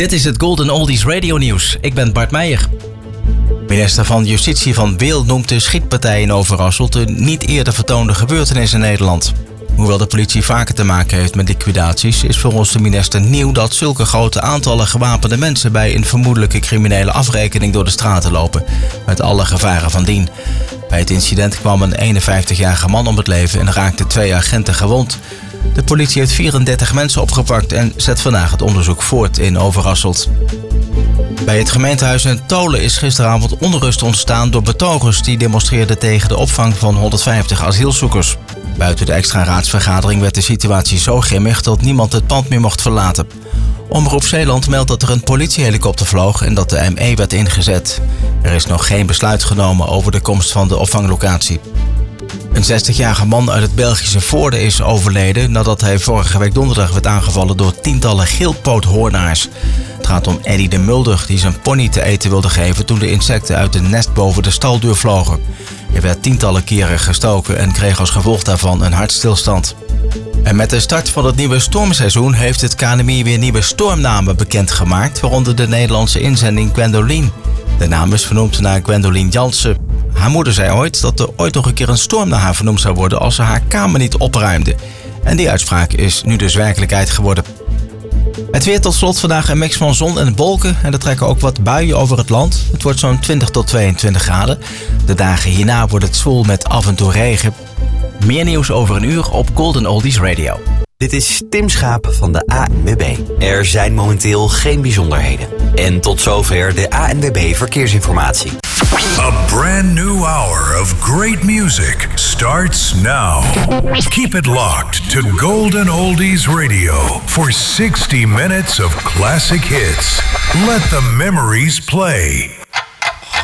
Dit is het Golden Oldies Radio Nieuws. Ik ben Bart Meijer. Minister van Justitie Van Wil noemt de schietpartij in Overasselt een niet eerder vertoonde gebeurtenis in Nederland. Hoewel de politie vaker te maken heeft met liquidaties, is volgens de minister nieuw dat zulke grote aantallen gewapende mensen bij een vermoedelijke criminele afrekening door de straten lopen, met alle gevaren van dien. Bij het incident kwam een 51-jarige man om het leven en raakte 2 agenten gewond. De politie heeft 34 mensen opgepakt en zet vandaag het onderzoek voort in Overasselt. Bij het gemeentehuis in Tholen is gisteravond onrust ontstaan door betogers die demonstreerden tegen de opvang van 150 asielzoekers. Buiten de extra raadsvergadering werd de situatie zo grimmig dat niemand het pand meer mocht verlaten. Omroep Zeeland meldt dat er een politiehelikopter vloog en dat de ME werd ingezet. Er is nog geen besluit genomen over de komst van de opvanglocatie. Een 60-jarige man uit het Belgische Voorde is overleden nadat hij vorige week donderdag werd aangevallen door tientallen geelpoothoornaars. Het gaat om Eddy de Mulder die zijn pony te eten wilde geven toen de insecten uit de nest boven de staldeur vlogen. Hij werd tientallen keren gestoken en kreeg als gevolg daarvan een hartstilstand. En met de start van het nieuwe stormseizoen heeft het KNMI weer nieuwe stormnamen bekendgemaakt, waaronder de Nederlandse inzending Gwendoline. De naam is vernoemd naar Gwendoline Jansen. Haar moeder zei ooit dat er ooit nog een keer een storm naar haar vernoemd zou worden als ze haar kamer niet opruimde. En die uitspraak is nu dus werkelijkheid geworden. Het weer tot slot vandaag een mix van zon en wolken en er trekken ook wat buien over het land. Het wordt zo'n 20 tot 22 graden. De dagen hierna wordt het zwoel met af en toe regen. Meer nieuws over een uur op Golden Oldies Radio. Dit is Tim Schaap van de ANWB. Er zijn momenteel geen bijzonderheden. En tot zover de ANWB Verkeersinformatie. A brand new hour of great music starts now. Keep it locked to Golden Oldies Radio for 60 minutes of classic hits. Let the memories play.